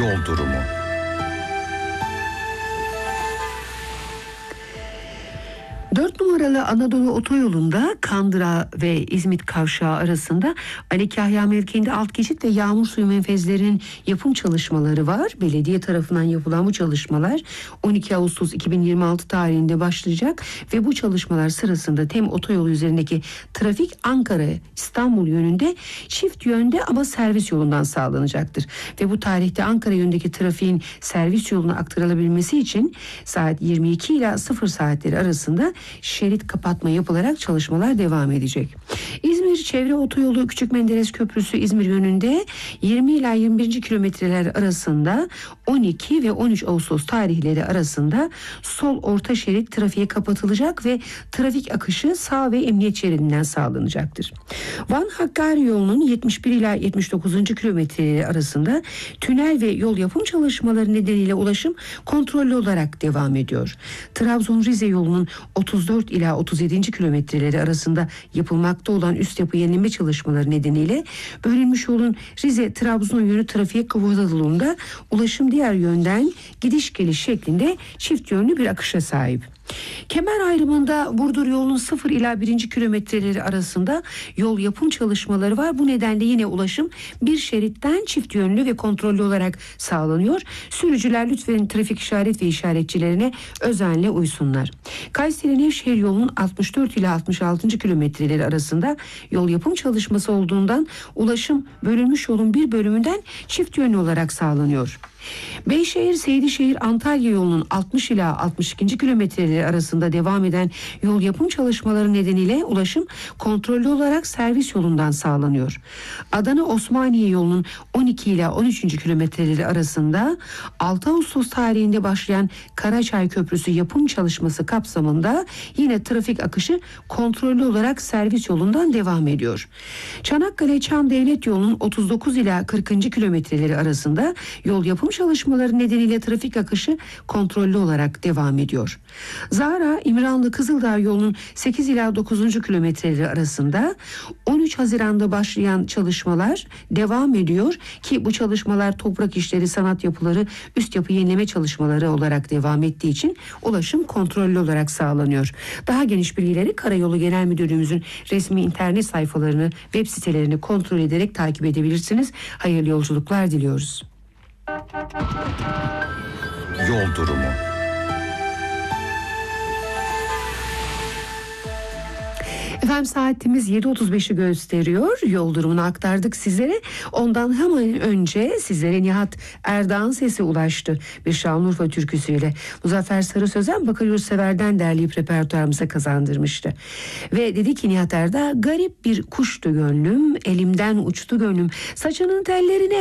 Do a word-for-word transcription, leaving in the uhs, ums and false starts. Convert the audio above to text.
Yol durumu. dört numaralı Anadolu Otoyolu'nda Kandıra ve İzmit Kavşağı arasında Ali Kahya mevkiinde alt geçit ve yağmur suyu menfezlerinin yapım çalışmaları var. Belediye tarafından yapılan bu çalışmalar on iki Ağustos iki bin yirmi altı tarihinde başlayacak ve bu çalışmalar sırasında TEM otoyolu üzerindeki trafik Ankara İstanbul yönünde çift yönde ama servis yolundan sağlanacaktır. Ve bu tarihte Ankara yönündeki trafiğin servis yoluna aktarılabilmesi için saat yirmi iki ila sıfır saatleri arasında şerit kapatma yapılarak çalışmalar devam edecek. İzmir Çevre Otoyolu Küçük Menderes Köprüsü İzmir yönünde yirmi ila yirmi birinci kilometreler arasında on iki ve on üç Ağustos tarihleri arasında sol orta şerit trafiğe kapatılacak ve trafik akışı sağ ve emniyet şeridinden sağlanacaktır. Van-Hakkari yolunun yetmiş bir ila yetmiş dokuzuncu kilometreleri arasında tünel ve yol yapım çalışmaları nedeniyle ulaşım kontrollü olarak devam ediyor. Trabzon-Rize yolunun otuz dört ila otuz yedinci kilometreleri arasında yapılmakta olan üst yapı yenileme çalışmaları nedeniyle bölünmüş yolun Rize-Trabzon yönü trafiğe kapatıldığında ulaşım diğer yönden gidiş geliş şeklinde çift yönlü bir akışa sahip. Kemer ayrımında Burdur yolunun sıfır ila birinci kilometreleri arasında yol yapım çalışmaları var. Bu nedenle yine ulaşım bir şeritten çift yönlü ve kontrollü olarak sağlanıyor. Sürücüler lütfen trafik işaret ve işaretçilerine özenle uysunlar. Kayseri-Nevşehir yolunun altmış dört ila altmış altıncı kilometreleri arasında yol yapım çalışması olduğundan ulaşım bölünmüş yolun bir bölümünden çift yönlü olarak sağlanıyor. Beyşehir, Seydişehir, Antalya yolunun altmış ila altmış ikinci kilometreleri arasında devam eden yol yapım çalışmaları nedeniyle ulaşım kontrollü olarak servis yolundan sağlanıyor. Adana Osmaniye yolunun on iki ila on üçüncü kilometreleri arasında altı Ağustos tarihinde başlayan Karaçay Köprüsü yapım çalışması kapsamında yine trafik akışı kontrollü olarak servis yolundan devam ediyor. Çanakkale Çam Devlet yolunun otuz dokuz ila kırkıncı kilometreleri arasında yol yapım çalışmaları nedeniyle trafik akışı kontrollü olarak devam ediyor. Zara İmranlı Kızıldağ yolunun sekiz ila dokuzuncu kilometreleri arasında on üç Haziran'da başlayan çalışmalar devam ediyor ki bu çalışmalar toprak işleri, sanat yapıları, üst yapı yenileme çalışmaları olarak devam ettiği için ulaşım kontrollü olarak sağlanıyor. Daha geniş bilgileri Karayolu Genel Müdürlüğümüzün resmi internet sayfalarını, web sitelerini kontrol ederek takip edebilirsiniz. Hayırlı yolculuklar diliyoruz. Yol durumu. Efendim saatimiz yedi otuz beşi gösteriyor. Yol durumunu aktardık sizlere. Ondan hemen önce sizlere Nihat Erdağ'ın sesi ulaştı. Bir Şanlıurfa türküsüyle. Muzaffer Sarı Sözen Bakır Yurtsever'den derleyip repertuarımıza kazandırmıştı. Ve dedi ki Nihat Erdağ, garip bir kuştu gönlüm, elimden uçtu gönlüm, saçının tellerine